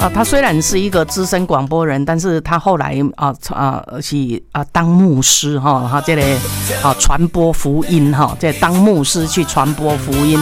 他虽然是一个资深广播人，但是他后来是当牧师哈，这个传播福音哈，这当牧师去传播福音。